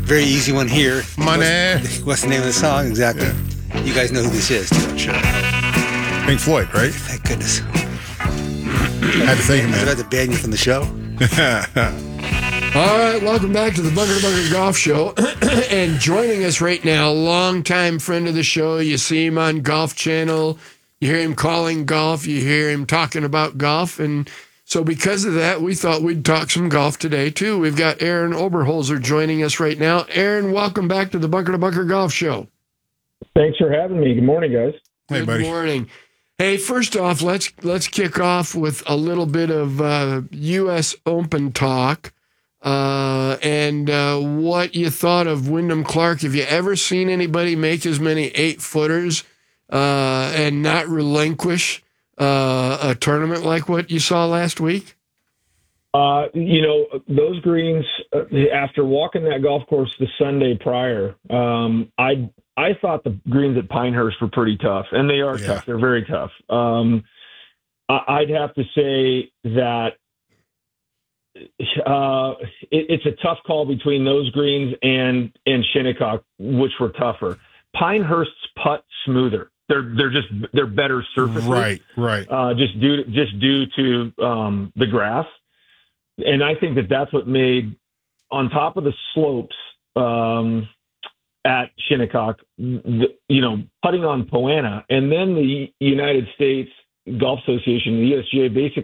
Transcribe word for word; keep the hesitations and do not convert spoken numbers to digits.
very easy one here. Money. What's, what's the name of the song exactly? Yeah. You guys know who this is, too, I'm sure. Pink Floyd, right? Thank goodness. I had to think, I was man. about to ban you from the show. All right, welcome back to the Bunker to Bunker Golf Show. And joining us right now, longtime friend of the show. You see him on Golf Channel. You hear him calling golf. You hear him talking about golf. And so because of that, we thought we'd talk some golf today, too. We've got Aaron Oberholzer joining us right now. Aaron, welcome back to the Bunker to Bunker Golf Show. Thanks for having me. Good morning, guys. Hey, Good buddy. morning. Hey, first off, let's let's kick off with a little bit of uh, U S Open talk. Uh, and uh, what you thought of Wyndham Clark. Have you ever seen anybody make as many eight-footers uh, and not relinquish uh, a tournament like what you saw last week? Uh, you know, those greens, uh, after walking that golf course the Sunday prior, um, I I thought the greens at Pinehurst were pretty tough, and they are Yeah. tough. They're very tough. Um, I, I'd have to say that Uh, it, it's a tough call between those greens and and Shinnecock, which were tougher. Pinehurst's putt smoother. They're they're just they're better surfaces, Right, right. Uh, just due just due to um, the grass, and I think that that's what made on top of the slopes um, at Shinnecock, the, you know, putting on Poana, and then the United States Golf Association, the U S G A, basically